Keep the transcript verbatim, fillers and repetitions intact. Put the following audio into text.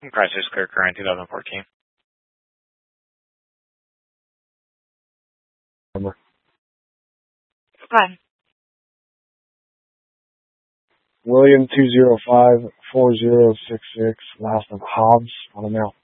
Chrysler's Clear Current twenty fourteen. Number. Fine. William two zero five four zero six six, last of Hobbs on the mail.